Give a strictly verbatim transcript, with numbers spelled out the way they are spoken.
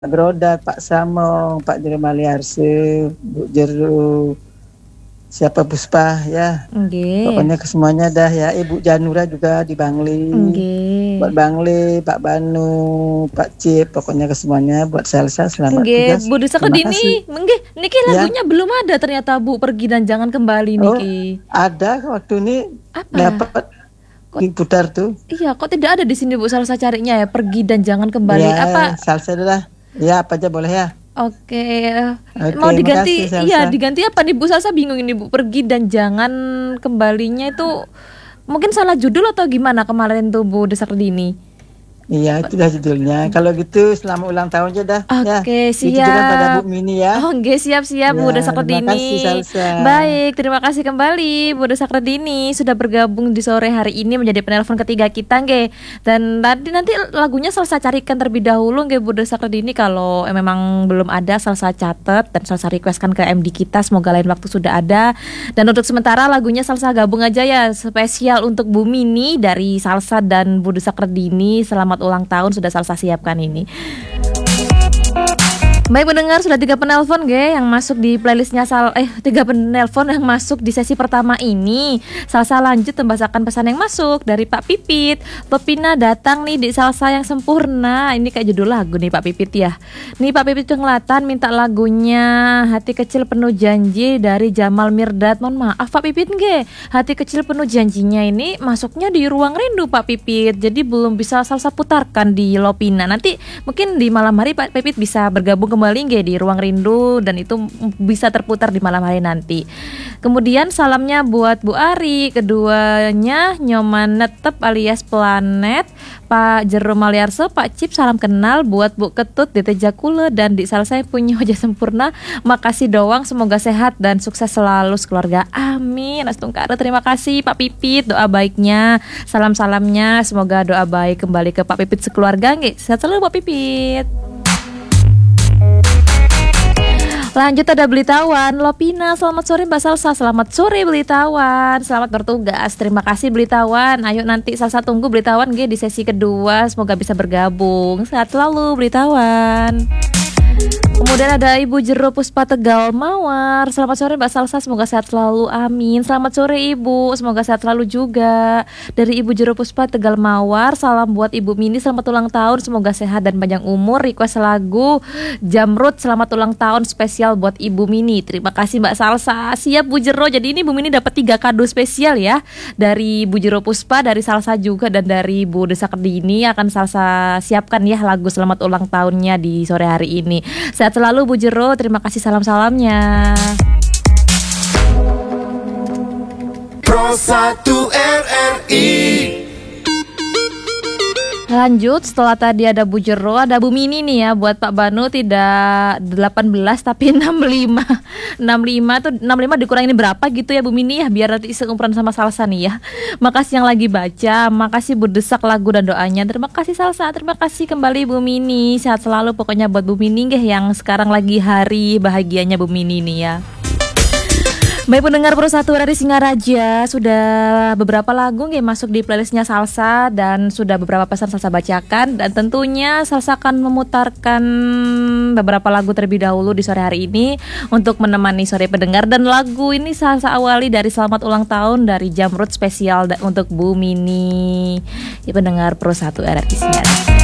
Grodat, Pak Samong, Pak Jeremaliarse, Bu Jeru, siapa Puspa ya. Nggih. Pokoknya ke semuanya dah ya. Ibu Janura juga di Bangli. Nggih. Buat Bangli, Pak Banu, Pak Cip, pokoknya ke semuanya buat Salsa selamat Nggih, tugas. Bu Desa Terima Kedini. kasih. Nggih, niki Ya. lagunya belum ada ternyata Bu, Pergi dan Jangan Kembali Oh, niki. ada waktu ini Apa? dapat Kok- diputar tuh. Iya, kok tidak ada di sini Bu Salsa carinya ya, Pergi dan Jangan Kembali. Ya, Apa? Salsa dah. Ya, apa aja boleh ya. Oke. Oke, Mau diganti, makasih, Salsa. iya diganti apa nih Bu Salsa, bingung ini Bu. Pergi dan Jangan Kembalinya itu mungkin salah judul atau gimana kemarin tuh Bu Desa Kedini? Iya, itu dah judulnya. Kalau gitu selamat ulang tahun aja dah. Oke, ya. Ditujukan pada siap. Bu Mini ya. Oh, nggih, siap-siap Bu Ya, Desa terima kasih, Kedini. Salsa. Baik, terima kasih kembali Bu Desa Kedini sudah bergabung di sore hari ini menjadi penelpon ketiga kita nggih. Dan nanti nanti lagunya Salsa carikan terlebih dahulu nggih Bu Desa Kedini, kalau eh, memang belum ada Salsa catat dan Salsa requestkan ke M D kita, semoga lain waktu sudah ada. Dan untuk sementara lagunya Salsa gabung aja ya, spesial untuk Bu Mini dari Salsa dan Bu Desa Kedini. Selamat ulang tahun sudah Salsa siapkan ini. Baik pendengar, sudah tiga penelpon ge yang masuk di playlistnya Sal eh tiga penelpon yang masuk di sesi pertama ini. Salsa lanjut membacakan pesan yang masuk dari Pak Pipit. Pepina datang nih di Salsa yang sempurna. Ini kayak judul lagu nih Pak Pipit ya. Nih Pak Pipit Penglatan minta lagunya Hati Kecil Penuh Janji dari Jamal Mirdad. Mohon maaf Pak Pipit nge, Hati Kecil Penuh Janjinya ini masuknya di Ruang Rindu Pak Pipit. Jadi belum bisa Salsa putarkan di Lopina. Nanti mungkin di malam hari Pak Pipit bisa bergabung kembali nggih di Ruang Rindu dan itu bisa terputar di malam hari nanti. Kemudian salamnya buat Bu Ari, keduanya Nyoman Netep alias Planet, Pak Jero Maliarso, Pak Cip salam kenal, buat Bu Ketut di Tejakule dan di Salsa punya wajah sempurna. Makasih doang, semoga sehat dan sukses selalu sekeluarga. Amin. Astungkara, terima kasih Pak Pipit doa baiknya, salam-salamnya, semoga doa baik kembali ke Pak Pipit sekeluarga nggih. Sehat selalu Pak Pipit. Lanjut ada Belitawan, Lopina, selamat sore Mbak Salsa. Selamat sore Belitawan, selamat bertugas. Terima kasih Belitawan. Ayo nanti Salsa tunggu Belitawan nggih di sesi kedua, semoga bisa bergabung. Sehat selalu Belitawan. Kemudian ada Ibu Jero Puspa Tegal Mawar. Selamat sore Mbak Salsa, semoga sehat selalu. Amin. Selamat sore Ibu, semoga sehat selalu juga. Dari Ibu Jero Puspa Tegal Mawar, salam buat Ibu Mini, selamat ulang tahun, semoga sehat dan panjang umur. Request lagu Jamrut selamat ulang tahun spesial buat Ibu Mini. Terima kasih Mbak Salsa. Siap Bu Jero. Jadi ini Bu Mini dapat tiga kado spesial ya. Dari Bu Jero Puspa, dari Salsa juga, dan dari Bu Desa Kedini akan Salsa siapkan ya lagu selamat ulang tahunnya di sore hari ini. Sehat selalu Bu Jero, terima kasih salam-salamnya. Pro satu R R I. Lanjut, setelah tadi ada Bu Jero, ada Bu Mini nih ya. Buat Pak Banu tidak delapan belas tapi enam puluh lima. enam puluh lima tuh enam puluh lima dikurangin berapa gitu ya Bu Mini ya, biar nanti seumuran sama Salsa nih ya. Makasih yang lagi baca, makasih berdesak lagu dan doanya. Terima kasih Salsa, terima kasih kembali Bu Mini. Sehat selalu pokoknya buat Bu Mini nggih yang sekarang lagi hari bahagianya Bu Mini nih ya. Baik pendengar Pro satu dari Singaraja, sudah beberapa lagu yang masuk di playlistnya Salsa dan sudah beberapa pesan Salsa bacakan, dan tentunya Salsa akan memutarkan beberapa lagu terlebih dahulu di sore hari ini untuk menemani sore pendengar. Dan lagu ini Salsa awali dari selamat ulang tahun dari Jamrut spesial untuk Bu Mini, ya pendengar Pro satu R R I Singaraja.